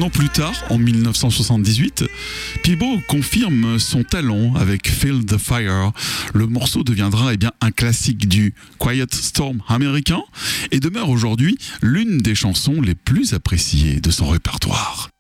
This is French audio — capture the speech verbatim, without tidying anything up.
an plus tard, en mille neuf cent soixante-dix-huit, Peabo confirme son talent avec Feel the Fire. Le morceau deviendra eh bien, un classique du Quiet Storm américain et demeure aujourd'hui l'une des chansons les plus appréciées de son répertoire.